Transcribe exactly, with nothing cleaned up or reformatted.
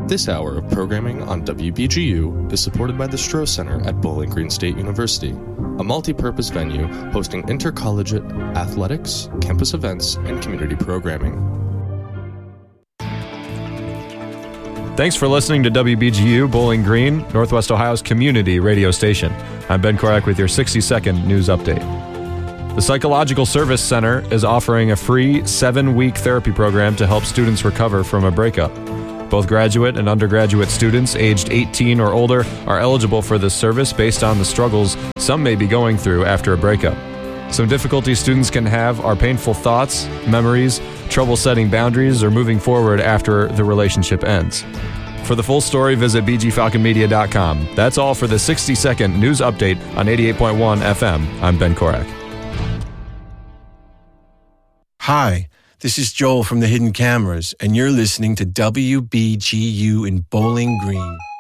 This hour of programming on W B G U is supported by the Stroh Center at Bowling Green State University, a multi-purpose venue hosting intercollegiate athletics, campus events, and community programming. Thanks for listening to W B G U Bowling Green, Northwest Ohio's community radio station. I'm Ben Korak with your sixty-second news update. The Psychological Service Center is offering a free seven-week therapy program to help students recover from a breakup. Both graduate and undergraduate students aged eighteen or older are eligible for this service based on the struggles some may be going through after a breakup. Some difficulties students can have are painful thoughts, memories, trouble setting boundaries, or moving forward after the relationship ends. For the full story, visit b g falcon media dot com. That's all for the sixty-second news update on eighty-eight point one F M. I'm Ben Korak. Hi, this is Joel from the Hidden Cameras, and you're listening to W B G U in Bowling Green.